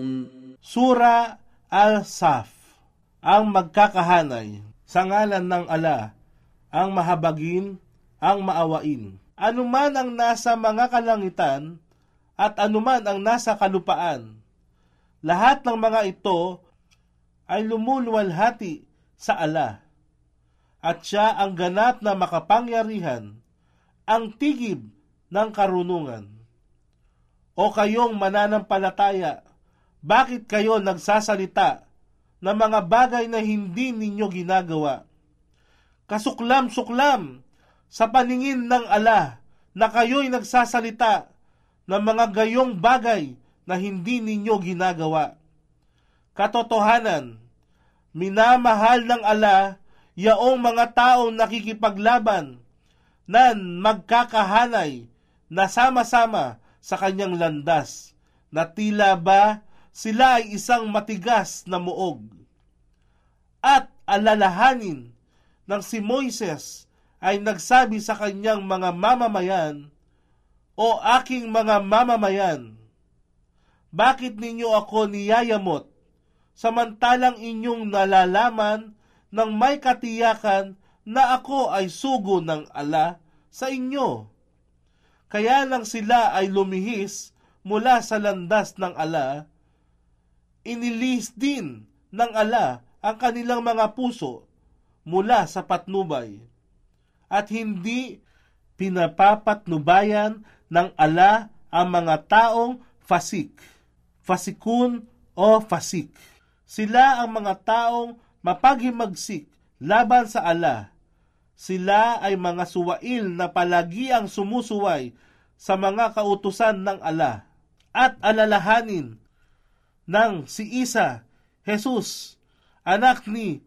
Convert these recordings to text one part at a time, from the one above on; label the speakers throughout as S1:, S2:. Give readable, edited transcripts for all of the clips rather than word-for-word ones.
S1: Sura Al-Saf, ang magkakahanay sa ngalan ng ala, ang mahabagin, ang maawain. Anuman ang nasa mga kalangitan at anuman ang nasa kalupaan, lahat ng mga ito ay lumuluwalhati sa ala. At siya ang ganap na makapangyarihan, ang tigib ng karunungan. O kayong mananampalataya, bakit kayo nagsasalita ng mga bagay na hindi ninyo ginagawa? Kasuklam-suklam sa paningin ng ala na kayo'y nagsasalita ng mga gayong bagay na hindi ninyo ginagawa. Katotohanan, minamahal ng ala yaong mga taong nakikipaglaban na magkakahanay na sama-sama sa kanyang landas, na tila ba sila ay isang matigas na muog. At alalahanin ng si Moises ay nagsabi sa kanyang mga mamamayan, O aking mga mamamayan, bakit ninyo ako niyayamot, samantalang inyong nalalaman ng may katiyakan na ako ay sugo ng ala sa inyo? Kaya lang sila ay lumihis mula sa landas ng ala, inilis din ng ala ang kanilang mga puso mula sa patnubay, at hindi pinapapatnubayan ng ala ang mga taong fasikun o fasik. Sila ang mga taong mapaghimagsik laban sa ala. Sila ay mga suwail na palagi ang sumusuway sa mga kautusan ng ala. At alalahanin ng si Isa, Jesus, anak ni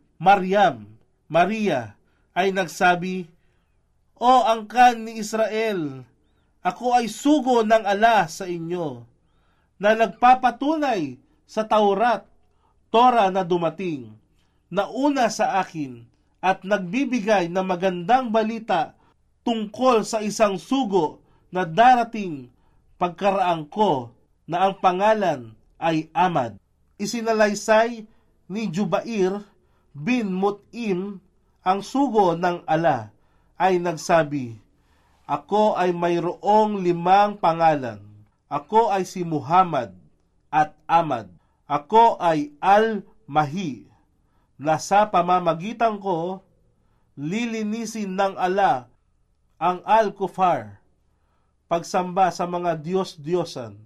S1: Maria, ay nagsabi, O angkan ni Israel, ako ay sugo ng ala sa inyo, na nagpapatunay sa Torah na dumating, na una sa akin, at nagbibigay ng magandang balita tungkol sa isang sugo na darating pagkaraan ko, na ang pangalan ay Amad. Isinalaysay ni Jubair bin Mut'im, ang sugo ng ala, ay nagsabi, Ako ay mayroong 5 pangalan. Ako ay si Muhammad at Amad. Ako ay Al-Mahi, na sa pamamagitan ko, lilinisin ng ala ang Al-Kufar, pagsamba sa mga Diyos-Diyosan.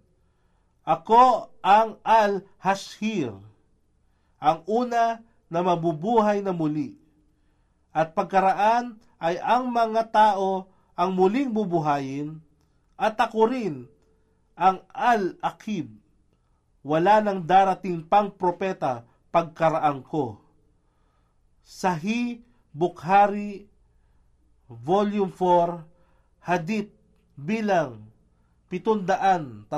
S1: Ako ang Al-Hashir, ang una na mabubuhay na muli. At pagkaraan ay ang mga tao ang muling bubuhayin, at ako rin ang Al-Aqib. Wala nang darating pang propeta pagkaraan ko. Sahih Bukhari, Volume 4, Hadith bilang 732.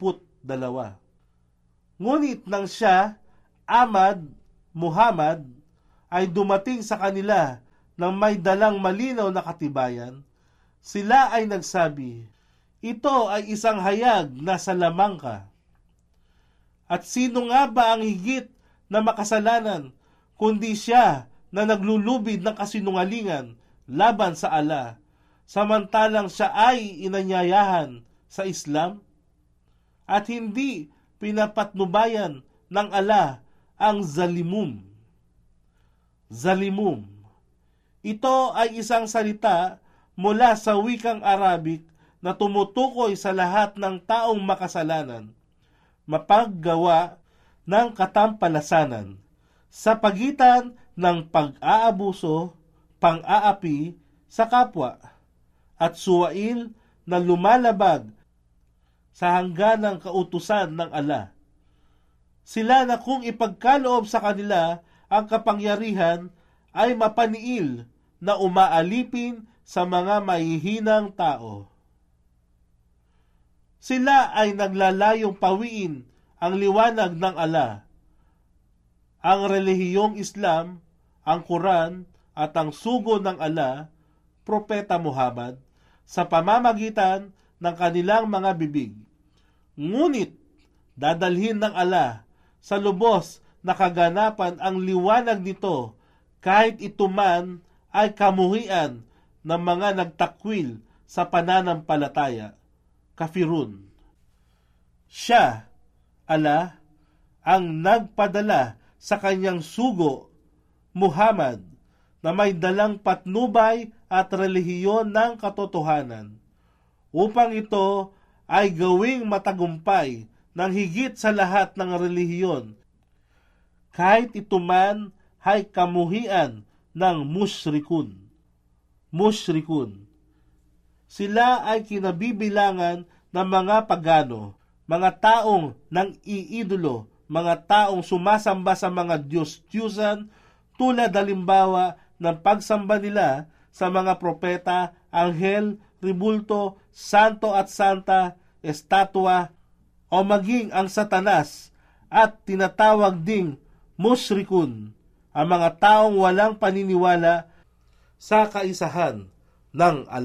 S1: Ngunit nang siya, Muhammad, ay dumating sa kanila ng may dalang malinaw na katibayan, sila ay nagsabi, Ito ay isang hayag na sa lamang ka. At sino nga ba ang higit na makasalanan, kundi siya na naglulubid ng kasinungalingan laban sa ala, samantalang siya ay inanyayahan sa Islam? At hindi pinapatnubayan ng ala ang zalimum. Ito ay isang salita mula sa wikang Arabic na tumutukoy sa lahat ng taong makasalanan, mapaggawa ng katampalasanan sa pagitan ng pag-aabuso, pang-aapi sa kapwa, at suwail na lumalabag sa hangganang kautusan ng ala. Sila na kung ipagkaloob sa kanila ang kapangyarihan ay mapaniil na umaalipin sa mga mahihinang tao. Sila ay naglalayong pawiin ang liwanag ng ala, ang relihiyong Islam, ang Quran at ang sugo ng ala, Propeta Muhammad, sa pamamagitan ng kanilang mga bibig. Ngunit Dadalhin ng ala sa lubos na kaganapan ang liwanag nito, kahit ito man ay kamuhian ng mga nagtakwil sa pananampalataya. Kafirun. Siya, ala, ang nagpadala sa kanyang sugo, Muhammad, na may dalang patnubay at relihiyon ng katotohanan, upang ito ay gawing matagumpay ng higit sa lahat ng relihiyon, kahit ito man ay kamuhian ng mushrikun. Mushrikun. Sila ay kinabibilangan ng mga pagano, mga taong nang iidolo, mga taong sumasamba sa mga Diyos-Diyusan, tulad halimbawa ng pagsamba nila sa mga propeta, anghel, ribulto, santo at santa, estatwa, o maging ang Satanas, at tinatawag ding mushrikun, ang mga taong walang paniniwala sa kaisahan ng Allah.